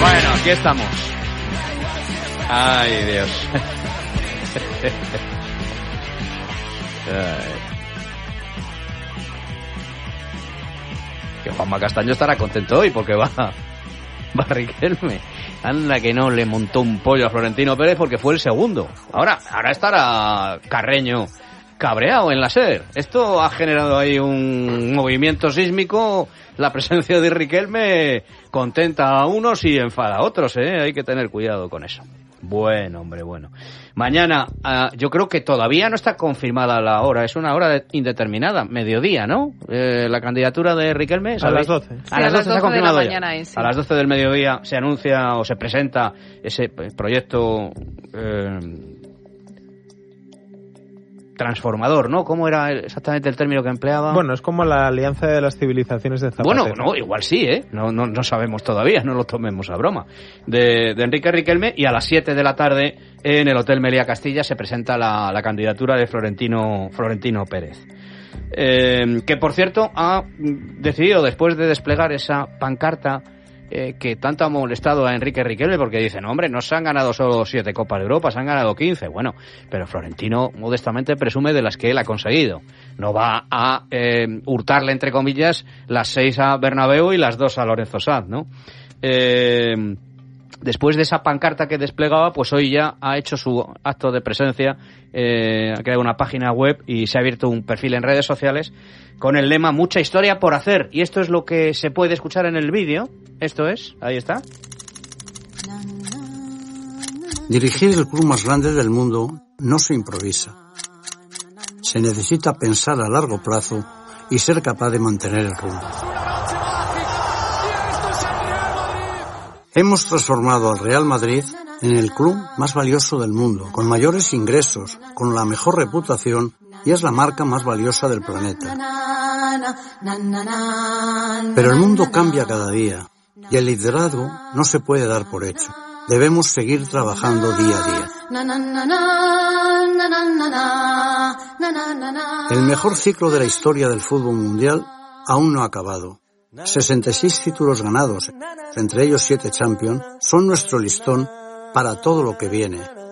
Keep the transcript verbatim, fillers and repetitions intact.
Bueno, aquí estamos. Ay, Dios. Ay. Que Juanma Castaño estará contento hoy porque va, va Riquelme. Anda que no le montó un pollo a Florentino Pérez porque fue el segundo. Ahora, ahora estará Carreño cabreado en la SER. Esto ha generado ahí un movimiento sísmico. La presencia de Riquelme contenta a unos y enfada a otros, ¿eh? Hay que tener cuidado con eso. Bueno, hombre, bueno. Mañana, uh, yo creo que todavía no está confirmada la hora. Es una hora de, indeterminada, mediodía, ¿no? Eh, la candidatura de Riquelme, ¿sabéis? A las doce. A sí, las doce, a las doce se ha confirmado de la ya. mañana, eh, sí. A las doce del mediodía se anuncia o se presenta ese proyecto eh, transformador, ¿no? ¿Cómo era exactamente el término que empleaba? Bueno, es como la alianza de las civilizaciones de Zapatero. Bueno, no, igual sí, ¿eh? No, no, no sabemos todavía, no lo tomemos a broma. De, de Enrique Riquelme, y a las siete de la tarde en el Hotel Meliá Castilla se presenta la, la candidatura de Florentino, Florentino Pérez. Eh, que, por cierto, ha decidido, después de desplegar esa pancarta eh, que tanto ha molestado a Enrique Riquelme, porque dicen, hombre, no se han ganado solo siete Copas de Europa, se han ganado quince. Bueno, pero Florentino modestamente presume de las que él ha conseguido. No va a eh, hurtarle, entre comillas, las seis a Bernabéu y las dos a Lorenzo Sanz, ¿no? Eh, después de esa pancarta que desplegaba, pues hoy ya ha hecho su acto de presencia, eh, ha creado una página web y se ha abierto un perfil en redes sociales con el lema "Mucha historia por hacer", y esto es lo que se puede escuchar en el vídeo. Esto es, ahí está. Dirigir el club más grande del mundo no se improvisa. Se necesita pensar a largo plazo y ser capaz de mantener el rumbo. Hemos transformado al Real Madrid en el club más valioso del mundo, con mayores ingresos, con la mejor reputación y es la marca más valiosa del planeta. Pero el mundo cambia cada día y el liderazgo no se puede dar por hecho. Debemos seguir trabajando día a día. El mejor ciclo de la historia del fútbol mundial aún no ha acabado. sesenta y seis títulos ganados, entre ellos siete Champions, son nuestro listón para todo lo que viene.